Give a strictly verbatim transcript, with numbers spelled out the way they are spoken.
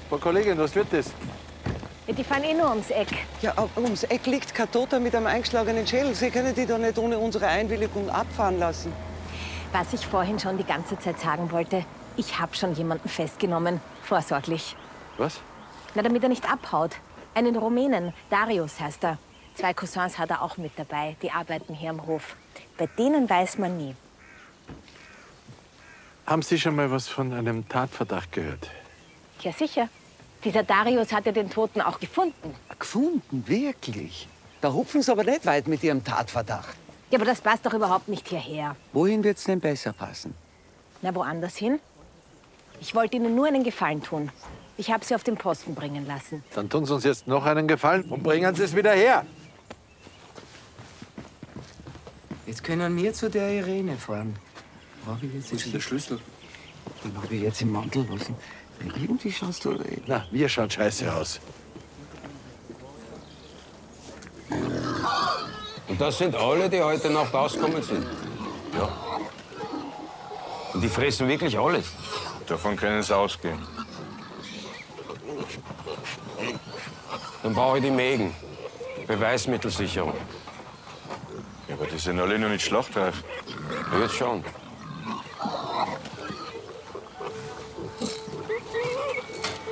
Frau Kollegin, was wird das? Ja, die fahren eh nur ums Eck. Ja, aber ums Eck liegt kein Toter mit einem eingeschlagenen Schädel. Sie können die doch nicht ohne unsere Einwilligung abfahren lassen. Was ich vorhin schon die ganze Zeit sagen wollte, ich habe schon jemanden festgenommen, vorsorglich. Was? Na, damit er nicht abhaut. Einen Rumänen, Darius heißt er. Zwei Cousins hat er auch mit dabei, die arbeiten hier am Hof. Bei denen weiß man nie. Haben Sie schon mal was von einem Tatverdacht gehört? Ja, sicher. Dieser Darius hat ja den Toten auch gefunden. Gefunden? Wirklich? Da hupfen Sie aber nicht weit mit Ihrem Tatverdacht. Ja, aber das passt doch überhaupt nicht hierher. Wohin wird's denn besser passen? Na, woanders hin? Ich wollte Ihnen nur einen Gefallen tun. Ich habe Sie auf den Posten bringen lassen. Dann tun Sie uns jetzt noch einen Gefallen und bringen Sie es wieder her. Jetzt können wir zu der Irene fahren. Brauche ich jetzt Wo ist der Schlüssel? Den habe ich jetzt im Mantel lassen. Irgendwie schaust du... Na, wir schauen scheiße aus. Und das sind alle, die heute Nacht ausgekommen sind? Ja, Und die fressen wirklich alles? davon können Sie ausgehen. Dann brauche ich die Mägen. Beweismittelsicherung. Ja, aber die sind alle noch nicht schlachtreif. Ja, jetzt schon.